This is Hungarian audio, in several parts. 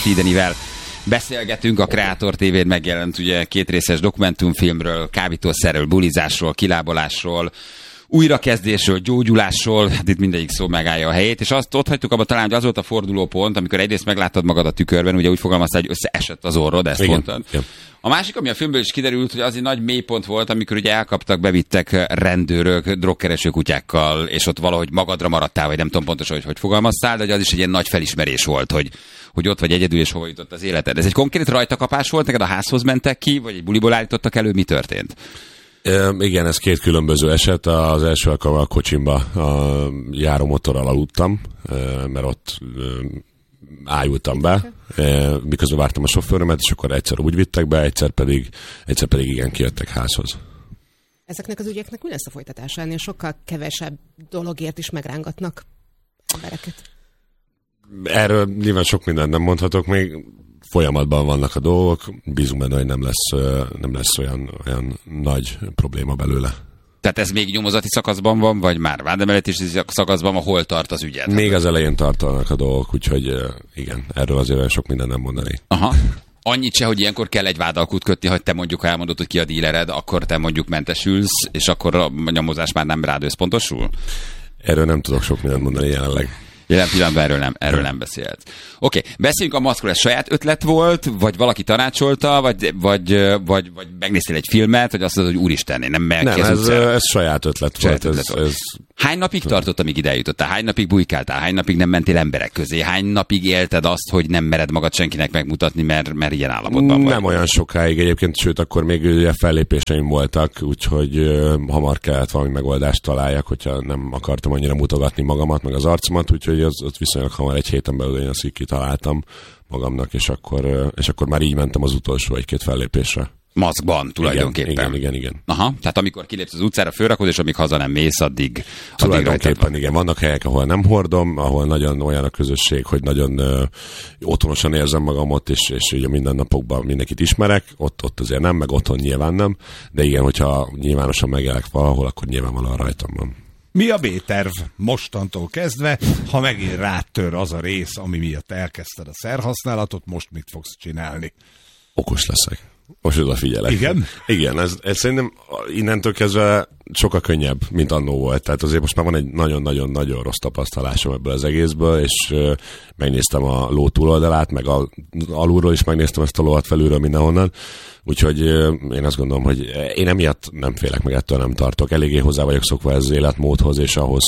Fidenivel beszélgetünk. A Kreator TV-n megjelent ugye 2 részes dokumentumfilmről, kábítószerről, bulizásról, kilábalásról, újrakezdésről, gyógyulásról, hát itt mindegyik szó megállja a helyét, és azt ott hagytuk abban talán, hogy az volt a fordulópont, amikor egyrészt megláttad magad a tükörben, ugye úgy fogalmaztál, hogy összeesett az orrod, ezt mondtad. Igen. A másik, ami a filmből is kiderült, hogy az egy nagy mélypont volt, amikor ugye elkaptak, bevittek rendőrök, drogkereső kutyákkal, és ott valahogy magadra maradtál, vagy nem tudom pontosan, hogy fogalmaztál, de az is egy ilyen nagy felismerés volt, hogy ott vagy egyedül, és hova jutott az életed. Ez egy konkrét rajtakapás volt, neked a házhoz mentek ki, vagy egy buliból állítottak elő, mi történt? Igen, ez 2 különböző eset. Az első alkalommal a kocsimba a járómotorral aludtam, mert ott ájultam be, miközben vártam a sofőrömet, és akkor egyszer úgy vittek be, egyszer pedig igen, kijöttek házhoz. Ezeknek az ügyeknek mi lesz a folytatása? Ennél sokkal kevesebb dologért is megrángatnak embereket. Erről nyilván sok mindent nem mondhatok, még folyamatban vannak a dolgok, bízunk benne, hogy nem lesz olyan nagy probléma belőle. Tehát ez még nyomozati szakaszban van, vagy már vádemeleti szakaszban van, hol tart az ügyet? Még az elején tartanak a dolgok, úgyhogy igen, erről azért olyan sok minden nem mondani. Aha. Annyit se, hogy ilyenkor kell egy vádalkút kötni, hogy te mondjuk elmondod, hogy ki a dílered, akkor te mondjuk mentesülsz, és akkor a nyomozás már nem rád összpontosul? Erről nem tudok sok mindent mondani jelenleg. Jelen pillanatban erről nem beszélt. Oké, beszéljünk a maszkról. Ez saját ötlet volt, vagy valaki tanácsolta, vagy megnéztél egy filmet, vagy azt mondod, hogy úristen, én nem megyek ki az utcára. Ez saját ötlet volt. Ez... Hány napig tartott, amíg ide eljutottál? Hány napig bujkáltál? Hány napig nem mentél emberek közé? Hány napig élted azt, hogy nem mered magad senkinek megmutatni, mert ilyen állapotban vagy? Nem olyan sokáig egyébként, sőt, akkor még ugye fellépéseim voltak, úgyhogy hamar kellett valami megoldást találjak, hogyha nem akartam annyira mutogatni magamat, meg az arcomat, úgyhogy ott viszonylag hamar egy héten belül én azt kitaláltam magamnak, és akkor már így mentem az utolsó 1-2 fellépésre. Maszkban tulajdonképpen. Igen. Aha, tehát amikor kilépsz az utcára, fölrakod, és amíg haza nem mész, addig tulajdonképpen igen. Vannak helyek, ahol nem hordom, ahol nagyon olyan a közösség, hogy nagyon otthonosan érzem magam ott, és ugye mindennapokban mindenkit ismerek, ott azért nem, meg otthon nyilván nem, de igen, hogyha nyilvánosan megjelenek valahol, akkor nyilvánvalóan rajtam van. Mi a B-terv mostantól kezdve, ha megint rátör az a rész, ami miatt elkezdted a szerhasználatot, most mit fogsz csinálni? Okos leszek. Most odafigyelek. Igen? Igen, ez szerintem innentől kezdve sokkal könnyebb, mint annó volt. Tehát azért most már van egy nagyon-nagyon-nagyon rossz tapasztalásom ebből az egészből, és megnéztem a ló túloldalát, meg alulról is megnéztem ezt a lovat felülről mindenhonnan. Úgyhogy én azt gondolom, hogy én emiatt nem félek, meg ettől nem tartok. Eléggé hozzá vagyok szokva ez az életmódhoz, és ahhoz,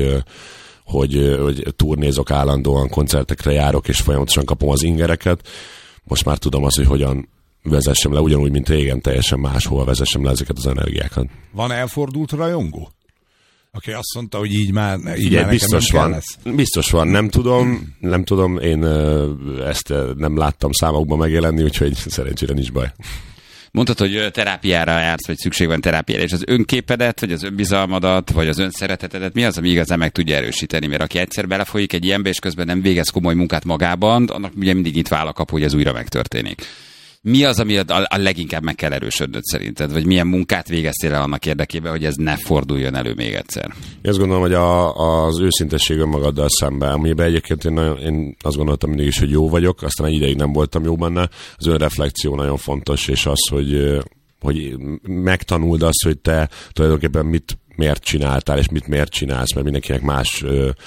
hogy turnézok állandóan, koncertekre járok, és folyamatosan kapom az ingereket. Most már tudom azt, hogy hogyan vezessem le, ugyanúgy, mint régen, teljesen máshol vezessem le ezeket az energiákat. Van elfordult rajongó? Aki azt mondta, hogy így már biztos van. Biztos van, nem tudom, én ezt nem láttam számokban megjelenni, úgyhogy szerencsére nincs baj. Mondtad, hogy terápiára jársz, vagy szükség van terápiára, és az önképedet, vagy az önbizalmadat, vagy az önszeretetedet, mi az, ami igazán meg tudja erősíteni? Mert aki egyszer belefolyik egy ilyenbe, és közben nem végez komoly munkát magában, annak ugye mindig nyitva áll a kapu, hogy ez újra megtörténik. Mi az, ami a leginkább meg kell erősödnöd szerinted? Vagy milyen munkát végeztél el annak érdekében, hogy ez ne forduljon elő még egyszer? Én azt gondolom, hogy az őszintesség önmagaddal szemben, amiben egyébként én azt gondoltam mindig is, hogy jó vagyok, aztán egy ideig nem voltam jó benne. Az önreflexió nagyon fontos, és az, hogy megtanuld azt, hogy te tulajdonképpen miért csináltál, és miért csinálsz, mert mindenkinek más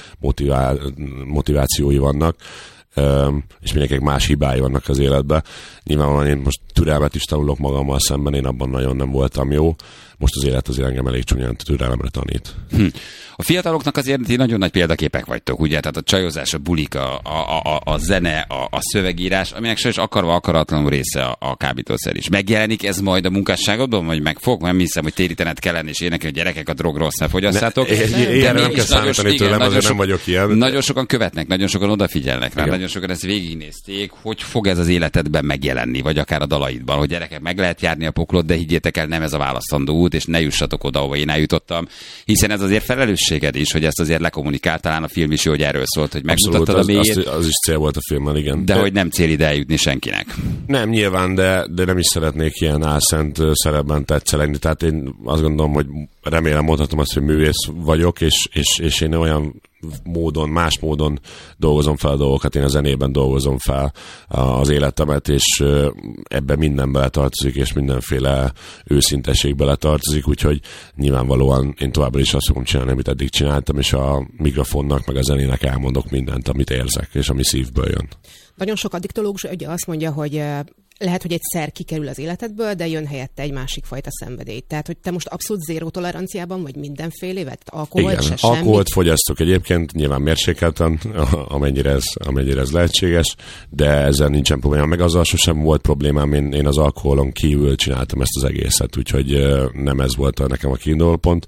motivációi vannak. És mindenkinek más hibái vannak az életben. Nyilvánvalóan én most türelmet is tanulok magammal szemben, én abban nagyon nem voltam jó. Most az élet azért engem elég csúnyán türelemre tanít. A fiataloknak azért nagyon nagy példaképek vagytok, ugye? Tehát a csajozás, a bulik, a zene, a szövegírás, aminek sajnos akarva akaratlanul része a kábítószer is. Megjelenik ez majd a munkásságodban, vagy meg fog? Nem hiszem, hogy térítened kellene, és énekelni, hogy gyerekek, a drog rossz, ne fogyasszátok. Ilyenre nem kell számítani tőlem, azért nem vagyok ilyen. Nagyon sokan követnek, nagyon sokan odafigyelnek rá, nagyon sokan ezt végignézték, hogy fog ez az életedben megjelenni, vagy akár a dalaidban, hogy gyerekek, meg lehet járni a poklot, de higgyétek el, nem ez a választandó út, és ne jussatok oda, ahova én eljutottam, hiszen ez azért felelősséged is, hogy ezt azért lekommunikált, talán a film is jó, hogy erről szólt, hogy megmutattad a mélyét. Az is cél volt a filmben, igen. De hogy nem cél ide eljutni senkinek. Nem, nyilván, de nem is szeretnék ilyen álszent szerepben tetszelegni. Tehát én azt gondolom, hogy remélem mondhatom azt, hogy művész vagyok, és én olyan más módon dolgozom fel a dolgokat, én a zenében dolgozom fel az életemet, és ebben minden beletartozik, és mindenféle őszintesség beletartozik, úgyhogy nyilvánvalóan én továbbra is azt fogom csinálni, amit eddig csináltam, és a mikrofonnak, meg a zenének elmondok mindent, amit érzek, és ami szívből jön. Nagyon sok addiktológus ugye azt mondja, hogy lehet, hogy egyszer kikerül az életedből, de jön helyette egy másik fajta szenvedély. Tehát, hogy te most abszolút zéró toleranciában vagy mindenfélévet? Alkoholt, igen, se alkoholt fogyasztok egyébként, nyilván mérsékelten, amennyire ez lehetséges, de ezzel nincsen probléma. Meg azzal sosem volt problémám, én az alkoholon kívül csináltam ezt az egészet, úgyhogy nem ez volt nekem a kiindulópont.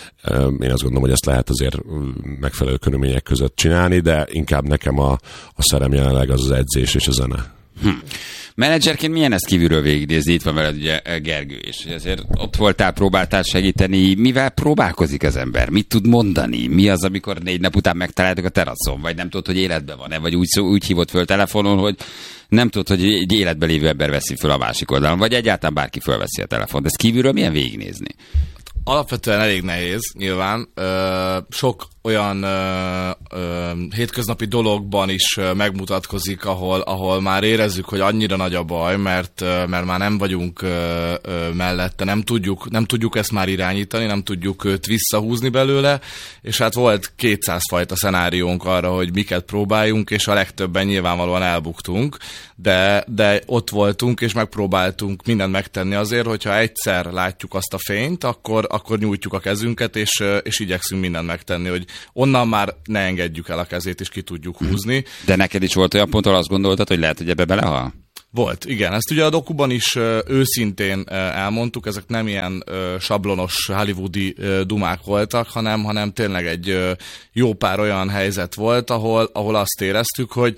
Én azt gondolom, hogy ezt lehet azért megfelelő körülmények között csinálni, de inkább nekem a szerem jelenleg az edzés és a zene. Menedzserként milyen ezt kívülről végignézni? Itt van veled ugye Gergő is. Ezért ott voltál, próbáltál segíteni. Mivel próbálkozik az ember? Mit tud mondani? Mi az, amikor 4 nap után megtaláltak a teraszon? Vagy nem tudod, hogy életben van-e? Vagy úgy hívott föl telefonon, hogy nem tudod, hogy egy életben lévő ember veszi föl a másik oldalon? Vagy egyáltalán bárki fölveszi a telefont? Ezt kívülről milyen végignézni? Alapvetően elég nehéz, nyilván. Sok olyan hétköznapi dologban is megmutatkozik, ahol már érezzük, hogy annyira nagy a baj, mert már nem vagyunk mellette, nem tudjuk ezt már irányítani, nem tudjuk őt visszahúzni belőle, és hát volt 200 fajta szenáriónk arra, hogy miket próbáljunk, és a legtöbben nyilvánvalóan elbuktunk, de ott voltunk, és megpróbáltunk mindent megtenni azért, hogyha egyszer látjuk azt a fényt, akkor nyújtjuk a kezünket, és igyekszünk mindent megtenni, hogy onnan már ne engedjük el a kezét, és ki tudjuk húzni. De neked is volt olyan pont, ahol azt gondoltad, hogy lehet, hogy ebbe belehal? Volt, igen. Ezt ugye a dokuban is őszintén elmondtuk, ezek nem ilyen sablonos hollywoodi dumák voltak, hanem tényleg egy jó pár olyan helyzet volt, ahol azt éreztük, hogy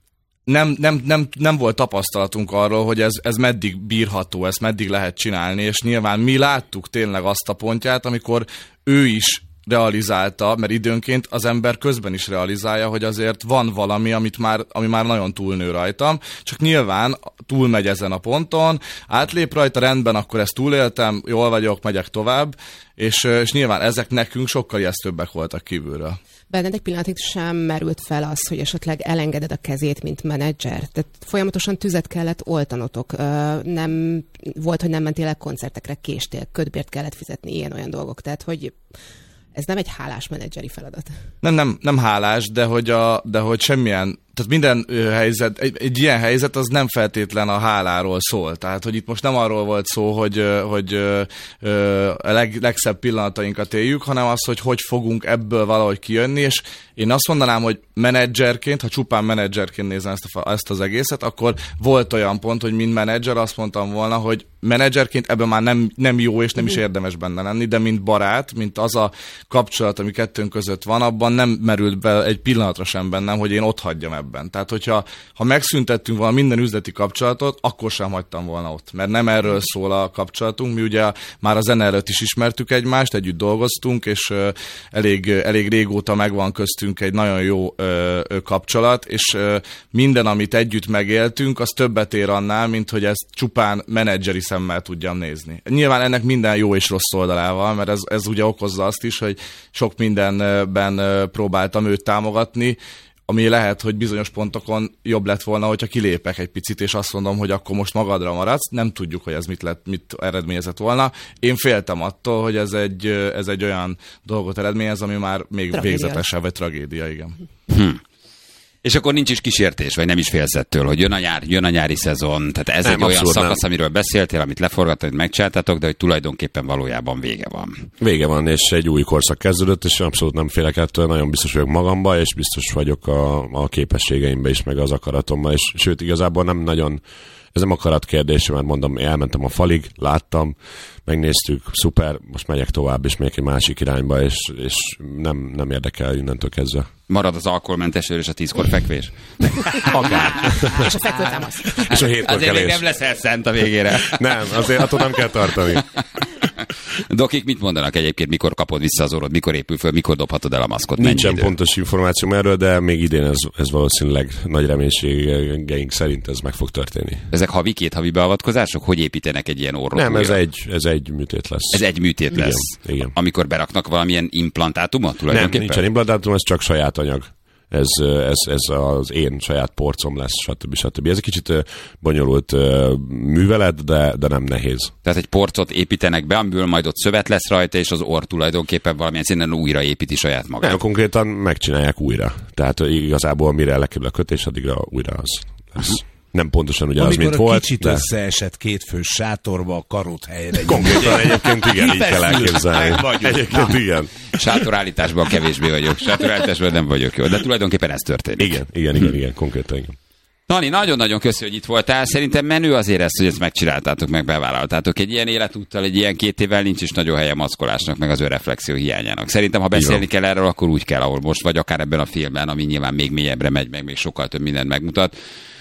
nem volt tapasztalatunk arról, hogy ez meddig bírható, ezt meddig lehet csinálni, és nyilván mi láttuk tényleg azt a pontját, amikor ő is realizálta, mert időnként az ember közben is realizálja, hogy azért van valami, ami már nagyon túlnő rajtam, csak nyilván túlmegy ezen a ponton, átlép rajta, rendben, akkor ezt túléltem, jól vagyok, megyek tovább, és nyilván ezek nekünk sokkal ijesztőbbek voltak kívülről. Benned egy pillanatig sem merült fel az, hogy esetleg elengeded a kezét, mint menedzser. Tehát folyamatosan tüzet kellett oltanotok. Nem volt, hogy nem mentél el koncertekre, késtél, kötbért kellett fizetni, ilyen-olyan dolgok. Tehát, hogy ez nem egy hálás menedzseri feladat. Nem hálás, de hogy semmilyen, tehát minden helyzet, egy ilyen helyzet az nem feltétlen a háláról szól. Tehát, hogy itt most nem arról volt szó, hogy a legszebb pillanatainkat éljük, hanem az, hogy fogunk ebből valahogy kijönni, és én azt mondanám, hogy menedzserként, ha csupán menedzserként nézem ezt az egészet, akkor volt olyan pont, hogy mint menedzser azt mondtam volna, hogy menedzserként ebben már nem jó, és nem is érdemes benne lenni, de mint barát, mint az a kapcsolat, ami kettőnk között van, abban nem merült be egy pillanatra sem bennem, hogy én ott hagyjam ebben. Tehát, hogyha megszüntettünk volna minden üzleti kapcsolatot, akkor sem hagytam volna ott, mert nem erről szól a kapcsolatunk. Mi ugye már a zene előtt is ismertük egymást, együtt dolgoztunk, és elég régóta megvan köztünk egy nagyon jó kapcsolat, és minden, amit együtt megéltünk, az többet ér annál, mint hogy ezt csupán menedzseri szemmel tudjam nézni. Nyilván ennek minden jó és rossz oldalával, mert ez ugye okozza azt is, hogy sok mindenben próbáltam őt támogatni, ami lehet, hogy bizonyos pontokon jobb lett volna, hogyha kilépek egy picit, és azt mondom, hogy akkor most magadra maradsz. Nem tudjuk, hogy ez mit eredményezett volna. Én féltem attól, hogy ez egy olyan dolgot eredményez, ami már még végzetesebb, vagy tragédia, igen. És akkor nincs is kísértés, vagy nem is félsz ettől, hogy jön a nyári szezon, tehát ez nem, egy olyan szakasz, amiről beszéltél, amit leforgattad, hogy megcsináltatok, de hogy tulajdonképpen valójában vége van. Vége van, és egy új korszak kezdődött, és abszolút nem félek ettől, nagyon biztos vagyok magamba, és biztos vagyok a képességeimbe is, meg az akaratomban, és sőt, igazából nem nagyon, ez nem akarat kérdés, mert mondom, elmentem a falig, láttam, megnéztük, szuper, most megyek tovább, és megyek egy másik irányba, és nem érdekel innentől kezdve. Marad az alkoholmentes és a 10-kor fekvés? Akár. És a fekvőtámasz. És a 7-kor azért még nem leszel szent a végére. Nem, azért attól nem kell tartani. Dokik mit mondanak egyébként, mikor kapod vissza az orrod, mikor épül föl, mikor dobhatod el a maszkot? Nincsen pontos információm erről, de még idén ez valószínűleg nagy reménységeink szerint ez meg fog történni. Ezek havi, 2 havi beavatkozások? Hogy építenek egy ilyen orrot? Nem, ez egy műtét lesz. Ez egy műtét lesz. Igen. Amikor beraknak valamilyen implantátumot tulajdonképpen? Nem, nincsen implantátum, ez csak saját anyag. Ez az én saját porcom lesz, stb. Ez egy kicsit bonyolult művelet, de nem nehéz. Tehát egy porcot építenek be, amiből majd ott szövet lesz rajta, és az orr tulajdonképpen valamilyen szinten újra építi saját magát. Nem, konkrétan megcsinálják újra. Tehát igazából mire lekerül a kötés, addigra újra az lesz. Nem pontosan ugyanaz, mint volt. Amikor kicsit összeesett 2 fős sátorba a karót helyre. Konkrétan egyébként igen, így kell elképzelni. Egyébként igen. Sátorállításban kevésbé vagyok. Sátorállításban nem vagyok jó. De tulajdonképpen ez történik. Igen, konkrétan igen. Nani, nagyon-nagyon köszönjük, hogy itt voltál. Szerintem menő azért ezt, hogy ezt megcsináltátok, meg bevállaltátok. Egy ilyen életúttal, egy ilyen 2 évvel nincs is nagyon helye maszkolásnak, meg az önreflexió hiányának. Szerintem, ha beszélni kell erről, akkor úgy kell, ahol most vagy, akár ebben a filmben, ami nyilván még mélyebbre megy, meg még sokkal több mindent megmutat.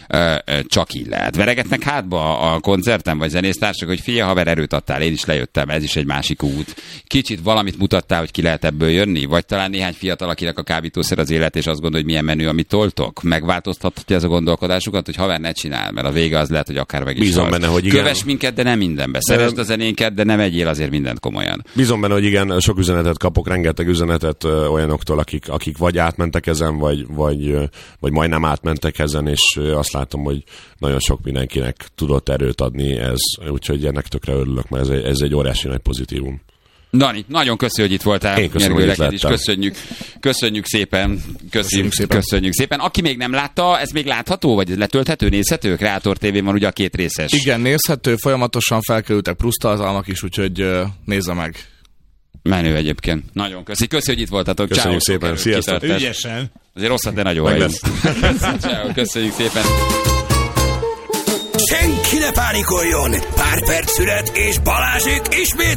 Csak így lehet. Veregetnek hátba a koncerten, vagy zenésztársak, hogy figyelj, haver, erőt adtál, én is lejöttem, ez is egy másik út. Kicsit valamit mutattál, hogy ki lehet ebből jönni? Vagy talán néhány fiatal, akinek a kábítószer az élet, és azt gondolja, hogy milyen menő, amit toltok? Megváltoztathatja ez a gondolkodásukat, hogy haver, ne csinál, mert a vége az lehet, hogy akár meg is bízom benne, hogy igen. Kövess minket, de nem mindenbe. Szeresd a zenénket, de nem egyél azért mindent komolyan. Bízom benne, hogy igen, sok üzenetet kapok, rengeteg üzenetet olyanoktól, akik vagy átmentek ezen, vagy majdnem átmentek ezen, és azt látom, hogy nagyon sok mindenkinek tudott erőt adni ez, úgyhogy ennek tökre örülök, mert ez egy óriási nagy pozitívum. Dani, nagyon köszönjük, hogy itt voltál. Én köszönöm, hogy is köszönjük szépen. Köszönjük szépen. Aki még nem látta, ez még látható, vagy letölthető, nézhető? Kreator TV-n van ugye a 2 részes. Igen, nézhető, folyamatosan felkerültek plusztartalmak is, úgyhogy nézze meg. Menő egyébként. Nagyon köszönjük. Köszönjük, hogy itt voltatok. Köszönjük szépen. Sziasztok. Ügyesen. Azért rosszat, de nagyon jó. Köszönjük szépen. Senki ne pánikoljon! Pár perc szület, és Balázsék ismét